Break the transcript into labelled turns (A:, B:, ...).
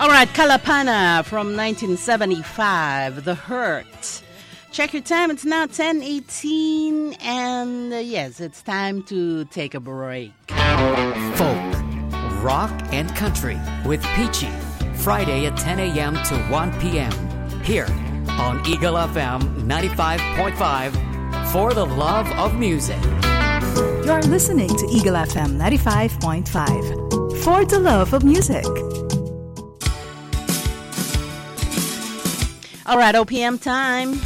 A: All right, Kalapana from 1975, The Hurt. Check your time, it's now 10:18, and yes, it's time to take a break.
B: Folk, rock, and country with Peachy, Friday at 10 a.m. to 1 p.m. here on Eagle FM 95.5 for the love of music.
C: You're listening to Eagle FM 95.5 for the love of music.
A: All right, OPM time.